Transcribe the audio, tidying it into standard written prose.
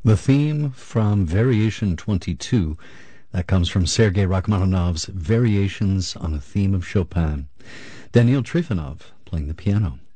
The theme from Variation 22, that comes from Sergei Rachmaninoff's Variations on a Theme of Chopin. Daniil Trifonov playing the piano.